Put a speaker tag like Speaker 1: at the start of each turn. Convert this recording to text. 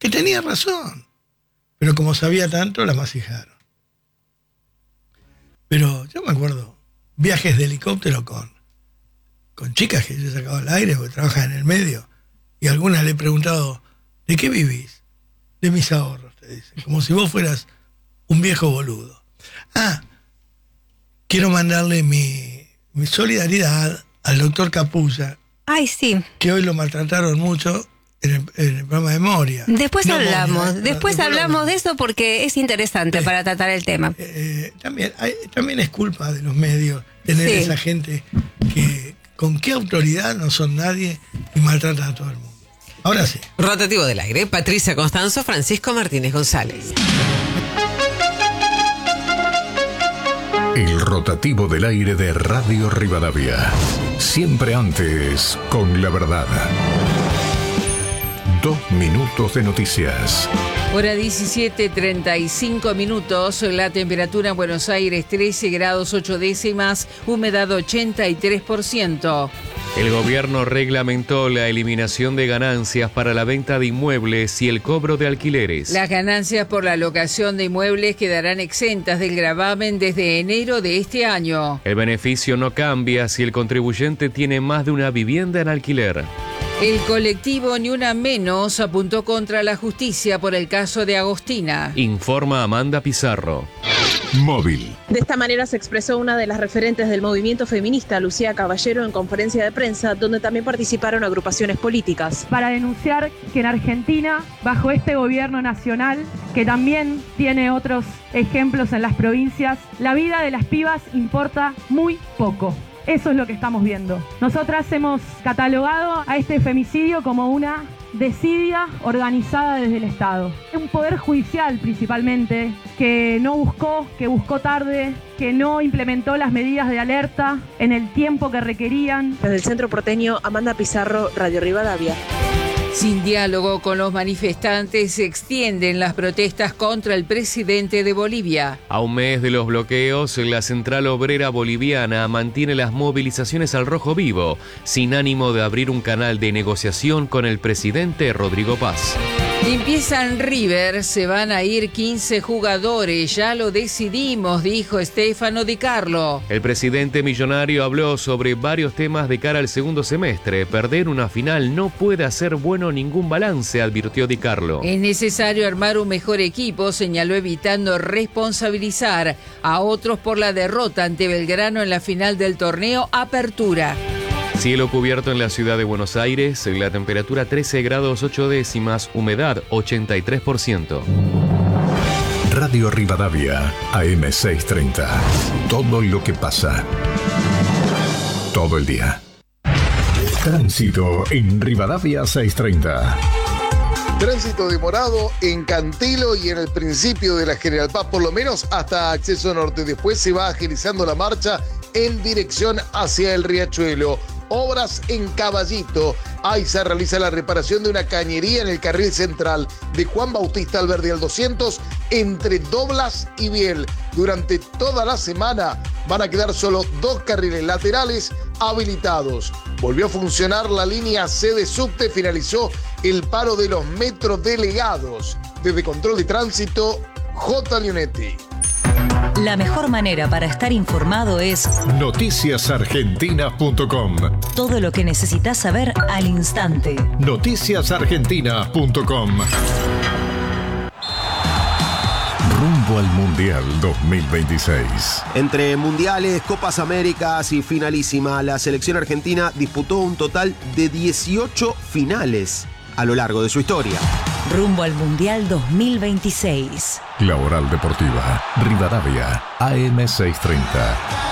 Speaker 1: que tenía razón. Pero como sabía tanto, la masijaron. Pero yo me acuerdo, viajes de helicóptero con chicas que yo he sacado al aire porque trabajan en el medio, y a algunas le he preguntado, ¿de qué vivís? De mis ahorros, te dicen, como si vos fueras un viejo boludo. Quiero mandarle mi solidaridad al doctor Capulla.
Speaker 2: Ay, sí.
Speaker 1: Que hoy lo maltrataron mucho en el programa de Moria.
Speaker 2: Después hablamos de eso porque es interesante para tratar el tema.
Speaker 1: También es culpa de los medios tener esa gente que con qué autoridad no son nadie y maltratan a todo el mundo. Ahora sí.
Speaker 3: Rotativo del aire. Patricia Constanzo, Francisco Martínez González.
Speaker 4: El rotativo del aire de Radio Rivadavia. Siempre antes con la verdad. 2 minutos de noticias.
Speaker 5: Hora 17:35. La temperatura en Buenos Aires 13 grados 8 décimas, humedad 83%.
Speaker 6: El gobierno reglamentó la eliminación de ganancias para la venta de inmuebles y el cobro de alquileres.
Speaker 5: Las ganancias por la locación de inmuebles quedarán exentas del gravamen desde enero de este año.
Speaker 6: El beneficio no cambia si el contribuyente tiene más de una vivienda en alquiler.
Speaker 5: El colectivo Ni Una Menos apuntó contra la justicia por el caso de Agostina.
Speaker 6: Informa Amanda Pizarro.
Speaker 4: Móvil.
Speaker 7: De esta manera se expresó una de las referentes del movimiento feminista, Lucía Caballero, en conferencia de prensa, donde también participaron agrupaciones políticas.
Speaker 8: Para denunciar que en Argentina, bajo este gobierno nacional, que también tiene otros ejemplos en las provincias, la vida de las pibas importa muy poco. Eso es lo que estamos viendo. Nosotras hemos catalogado a este femicidio como una desidia organizada desde el Estado. Un poder judicial principalmente que buscó tarde, que no implementó las medidas de alerta en el tiempo que requerían.
Speaker 7: Desde el Centro Porteño, Amanda Pizarro, Radio Rivadavia.
Speaker 5: Sin diálogo con los manifestantes, se extienden las protestas contra el presidente de Bolivia.
Speaker 6: A un mes de los bloqueos, la Central Obrera Boliviana mantiene las movilizaciones al rojo vivo, sin ánimo de abrir un canal de negociación con el presidente Rodrigo Paz.
Speaker 5: Limpieza en River, se van a ir 15 jugadores, ya lo decidimos, dijo Stefano Di Carlo.
Speaker 6: El presidente millonario habló sobre varios temas de cara al segundo semestre. Perder una final no puede hacer bueno ningún balance, advirtió Di Carlo.
Speaker 5: Es necesario armar un mejor equipo, señaló, evitando responsabilizar a otros por la derrota ante Belgrano en la final del torneo Apertura.
Speaker 6: Cielo cubierto en la ciudad de Buenos Aires, la temperatura 13 grados 8 décimas, humedad 83%.
Speaker 4: Radio Rivadavia, AM630. Todo lo que pasa. Todo el día. Tránsito en Rivadavia 630.
Speaker 9: Tránsito demorado en Cantilo y en el principio de la General Paz, por lo menos hasta acceso norte. Después se va agilizando la marcha en dirección hacia el Riachuelo. Obras en Caballito. Ahí se realiza la reparación de una cañería en el carril central de Juan Bautista Alberdi al 200 entre Doblas y Biel. Durante toda la semana van a quedar solo 2 carriles laterales habilitados. Volvió a funcionar la línea C de subte, finalizó el paro de los metrodelegados. Desde Control de Tránsito, J. Leonetti.
Speaker 10: La mejor manera para estar informado es
Speaker 4: noticiasargentina.com.
Speaker 10: Todo lo que necesitas saber al instante.
Speaker 4: Noticiasargentina.com. Rumbo al Mundial 2026.
Speaker 11: Entre mundiales, Copas Américas y finalísima, la selección argentina disputó un total de 18 finales a lo largo de su historia.
Speaker 10: Rumbo al Mundial 2026.
Speaker 4: La Oral Deportiva, Rivadavia, AM630.